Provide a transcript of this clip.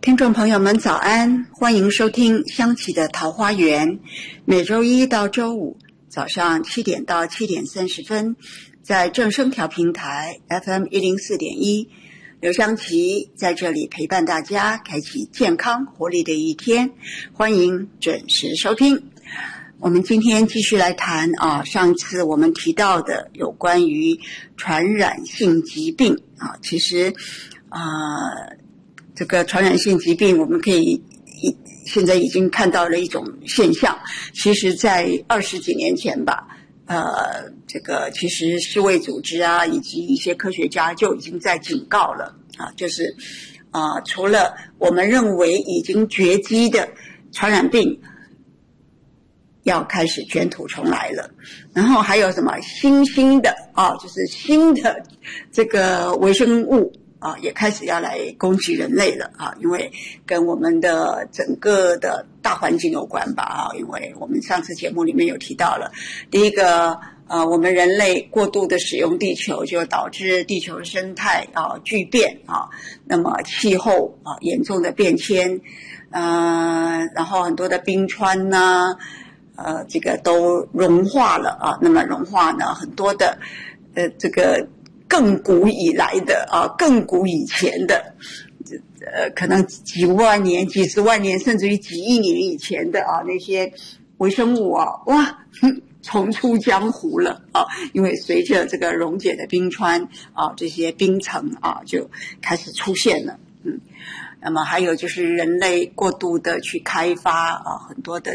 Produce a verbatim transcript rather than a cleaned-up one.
听众朋友们早安，欢迎收听香琪的桃花源，每周一到周五早上七点到七点三十分，在正声调频台 F M 一零四点一，刘香琪在这里陪伴大家，开启健康活力的一天，欢迎准时收听。我们今天继续来谈啊，上次我们提到的有关于传染性疾病啊，其实啊。这个传染性疾病，我们可以现在已经看到了一种现象。其实，在二十几年前吧，呃，这个其实世卫组织啊，以及一些科学家就已经在警告了啊，就是啊、呃，除了我们认为已经绝迹的传染病，要开始卷土重来了。然后还有什么新兴的啊，就是新的这个微生物。啊，也开始要来攻击人类了啊！因为跟我们的整个的大环境有关吧啊！因为我们上次节目里面有提到了，第一个呃，我们人类过度的使用地球，就导致地球生态啊巨变啊，那么气候啊严重的变迁，呃，然后很多的冰川呢，呃，这个都融化了啊。那么融化呢，很多的呃这个。更古以来的啊，更古以前的，呃，可能几万年、几十万年，甚至于几亿年以前的啊，那些微生物啊，哇，重出江湖了啊！因为随着这个溶解的冰川啊，这些冰层啊，就开始出现了。嗯，那么还有就是人类过度的去开发啊，很多的